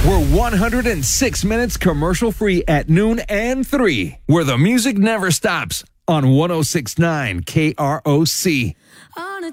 We're 106 minutes commercial free at noon and 3, where the music never stops on 106.9 KROC. On a